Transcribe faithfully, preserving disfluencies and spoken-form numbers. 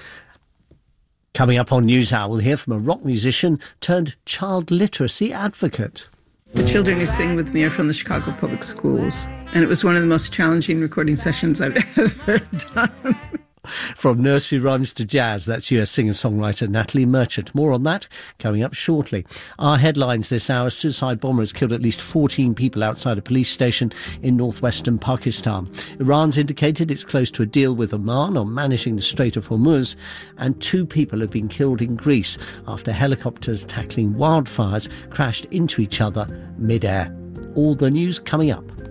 Coming up on NewsHour, we'll hear from a rock musician turned child literacy advocate. The children who sing with me are from the Chicago Public Schools, and it was one of the most challenging recording sessions I've ever done. From nursery rhymes to jazz, that's U S singer-songwriter Natalie Merchant. More on that coming up shortly. Our headlines this hour: suicide bomber has killed at least fourteen people outside a police station in northwestern Pakistan. Iran's indicated it's close to a deal with Oman on managing the Strait of Hormuz, and two people have been killed in Greece after helicopters tackling wildfires crashed into each other mid-air. All the news coming up.